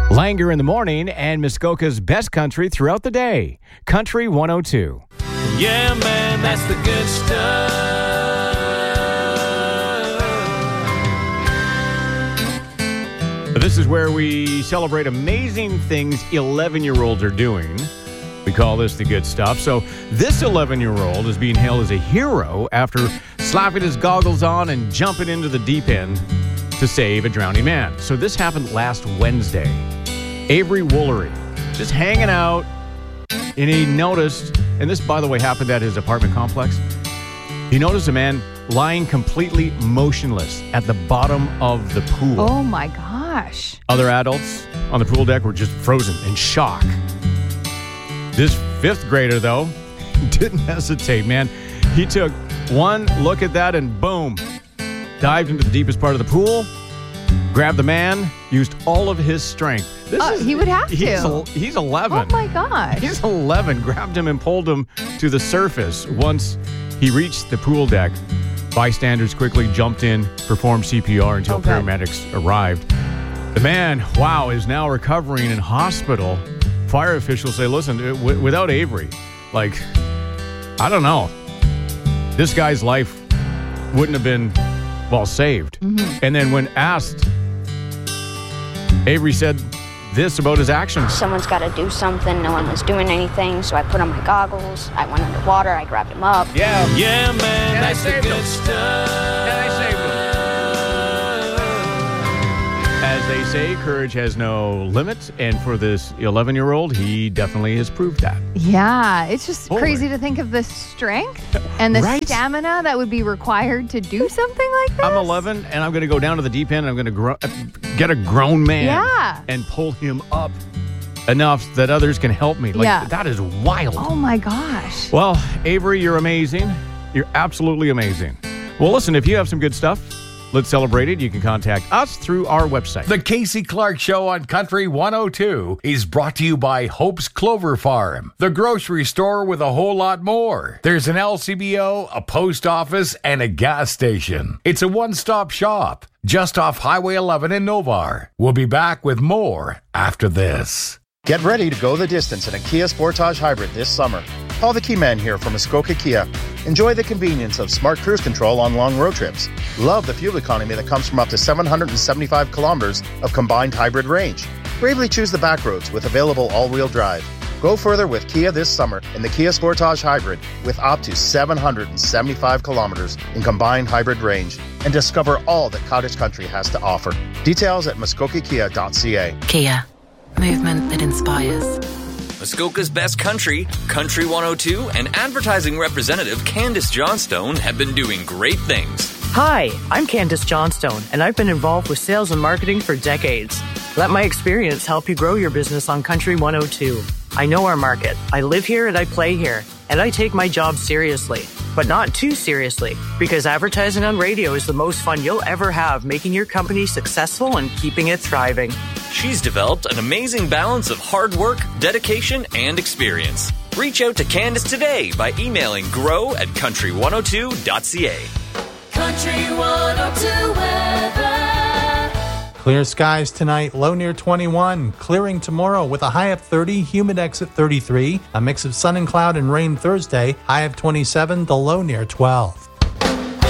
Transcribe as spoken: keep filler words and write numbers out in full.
Langer in the morning and Muskoka's best country throughout the day. Country one oh two. Yeah, man, that's the good stuff. This is where we celebrate amazing things eleven-year-olds are doing. We call this the good stuff. So this eleven-year-old is being hailed as a hero after slapping his goggles on and jumping into the deep end to save a drowning man. So this happened last Wednesday. Avery Woolery, just hanging out, and he noticed, and this, by the way, happened at his apartment complex, he noticed a man lying completely motionless at the bottom of the pool. Oh, my gosh. Other adults on the pool deck were just frozen in shock. This fifth grader, though, didn't hesitate, man. He took one look at that and boom, dived into the deepest part of the pool, grabbed the man, used all of his strength. This Uh, is, he would have he's, to. He's eleven. Oh, my gosh. He's eleven. Grabbed him and pulled him to the surface. Once he reached the pool deck, bystanders quickly jumped in, performed C P R until Okay. paramedics arrived. The man, wow, is now recovering in hospital. Fire officials say, listen, w- without Avery, like, I don't know. This guy's life wouldn't have been, well, saved. Mm-hmm. And then when asked, Avery said this about his actions. Someone's got to do something. No one was doing anything, so I put on my goggles. I went underwater. I grabbed him up. Yeah. Yeah, man, And I that's the saved good him. stuff. And I saved him. As they say, courage has no limit. And for this eleven-year-old, he definitely has proved that. Yeah, it's just Holy. crazy to think of the strength and the Right? stamina that would be required to do something like this. I'm eleven, and I'm going to go down to the deep end, and I'm going to gro- get a grown man Yeah. and pull him up enough that others can help me. Like, Yeah. that is wild. Oh, my gosh. Well, Avery, you're amazing. You're absolutely amazing. Well, listen, if you have some good stuff, let's celebrate it. You can contact us through our website. The Casey Clark Show on Country one oh two is brought to you by Hope's Clover Farm, the grocery store with a whole lot more. There's an L C B O, a post office, and a gas station. It's a one-stop shop just off Highway eleven in Novar. We'll be back with more after this. Get ready to go the distance in a Kia Sportage Hybrid this summer. Paul the Key Man here from Muskoka Kia. Enjoy the convenience of smart cruise control on long road trips. Love the fuel economy that comes from up to seven hundred seventy-five kilometers of combined hybrid range. Bravely choose the back roads with available all-wheel drive. Go further with Kia this summer in the Kia Sportage Hybrid with up to seven hundred seventy-five kilometers in combined hybrid range and discover all that Cottage Country has to offer. Details at muskoka kia dot c a. Kia. Movement that inspires. Muskoka's best country, Country one oh two, and advertising representative Candace Johnstone have been doing great things. Hi, I'm Candace Johnstone, and I've been involved with sales and marketing for decades. Let my experience help you grow your business on Country one oh two. I know our market. I live here and I play here, and I take my job seriously, but not too seriously, because advertising on radio is the most fun you'll ever have, making your company successful and keeping it thriving. She's developed an amazing balance of hard work, dedication, and experience. Reach out to Candace today by emailing grow at country one oh two dot c a. Country one oh two weather. Clear skies tonight, low near twenty-one. Clearing tomorrow with a high of thirty, humid X at thirty-three. A mix of sun and cloud and rain Thursday, high of twenty-seven, the low near twelve.